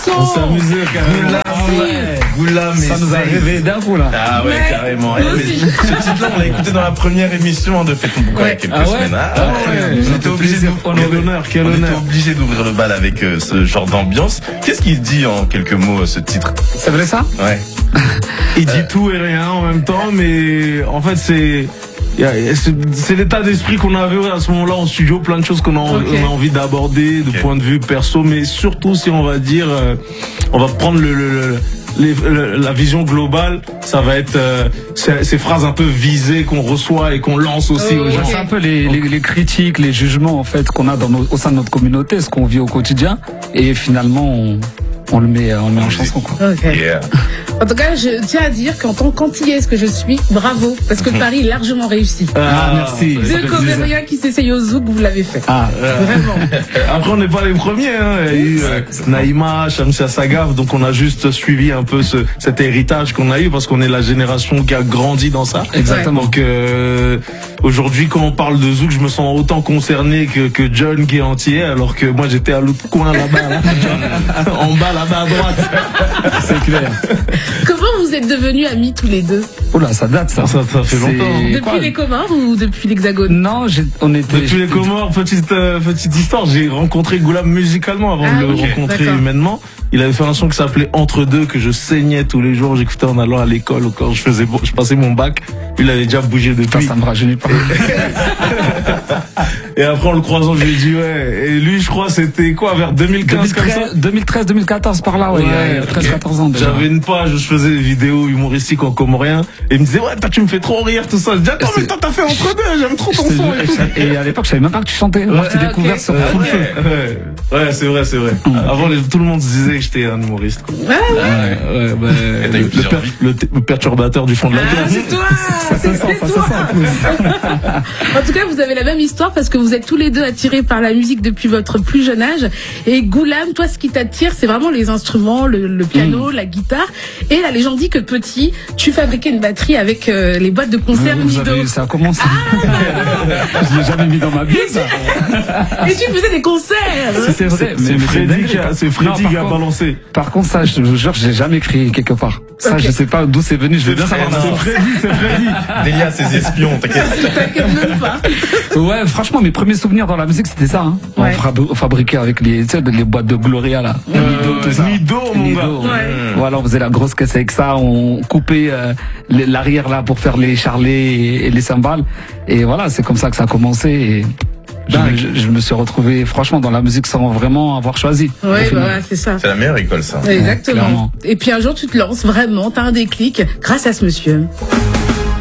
son. On s'amusait carrément. Goulam, ça nous a réveillé d'un coup là. Ah ouais, carrément. Ce titre-là, on l'a écouté dans la première émission de Faites-on Beaucoup il y a quelques semaines. On était obligé d'ouvrir le bal avec ce genre d'ambiance. Qu'est-ce qu'il dit en quelques mots, ce titre? C'est vrai ça? Ouais. Il dit tout et rien en même temps, mais en fait c'est l'état d'esprit qu'on avait à ce moment-là en studio, plein de choses qu'on a envie d'aborder, de point de vue perso, mais surtout si on va dire, on va prendre la vision globale, ça va être ces phrases un peu visées qu'on reçoit et qu'on lance aussi aux gens. C'est un peu les critiques, les jugements en fait qu'on a au sein de notre communauté, ce qu'on vit au quotidien, et finalement on le met en chanson quoi. Okay. Yeah. En tout cas, je tiens à dire qu'en tant qu'antillaise que je suis, bravo, parce que le pari est largement réussi. Merci. Deux Comériens qui s'essayent au zouk, vous l'avez fait. Vraiment. Après, on n'est pas les premiers, hein. Il y a eu Naïma, Shamsia Sagaf, donc on a juste suivi un peu cet héritage qu'on a eu, parce qu'on est la génération qui a grandi dans ça. Exactement. Donc aujourd'hui, quand on parle de zouk, je me sens autant concerné que John qui est antillais, alors que moi j'étais à l'autre coin là-bas, là. En bas là-bas à droite. C'est clair. Comment vous êtes devenus amis tous les deux? Oh là, ça date ça. Ça fait longtemps. Depuis les Comores ou depuis l'Hexagone? Non, on était depuis les Comores. Petite histoire. J'ai rencontré Goulam musicalement avant de le rencontrer humainement. Il avait fait un son qui s'appelait Entre deux, que je saignais tous les jours. J'écoutais en allant à l'école quand je passais mon bac. Il avait déjà bougé depuis. Ça me rajeunit pas. Et après, en le croisant, je lui ai dit, ouais. Et lui, je crois, c'était quoi, vers 2015, 2013, 2014, par là, ouais. Il y a 13, 14 ans déjà. J'avais une page où je faisais des vidéos humoristiques en comorien. Et il me disait, ouais, toi, tu me fais trop rire, tout ça. Je dis, attends, mais toi, t'as fait Entre deux, j'aime trop ton son et tout. Et à l'époque, je savais même pas que tu chantais. Moi, je t'ai découvert sur Full Feu. Ouais, c'est vrai. Avant, tout le monde se disait que j'étais un humoriste, quoi. Le perturbateur du fond de la terre. C'est toi! C'est toi! En tout cas, vous avez la même histoire parce que vous êtes tous les deux attirés par la musique depuis votre plus jeune âge. Et Goulam, toi, ce qui t'attire, c'est vraiment les instruments, le piano, la guitare. Et la légende dit que petit, tu fabriquais une batterie avec les boîtes de concert Nido. Ça a commencé. Je l'ai jamais mis dans ma vie, ça. Et tu faisais des concerts. C'est vrai. C'est Freddy qui a balancé. Par contre, ça, je vous jure, j'ai jamais écrit quelque part. Ça, je sais pas d'où c'est venu, je veux bien savoir. C'est Freddy. Delia, ses espions, t'inquiète. T'inquiète même pas. Ouais, franchement, mes premiers souvenirs dans la musique, c'était ça, hein. On fabriquait avec les boîtes de Gloria, là. Nido, mon gars. Voilà, on faisait la grosse caisse avec ça, on coupait l'arrière, là, pour faire les charlets et les cymbales. Et voilà, c'est comme ça que ça a commencé. Et je me suis retrouvé franchement dans la musique sans vraiment avoir choisi. Ouais, voilà, c'est ça. C'est la meilleure école, ça. Exactement. Et puis un jour tu te lances vraiment, t'as un déclic grâce à ce monsieur.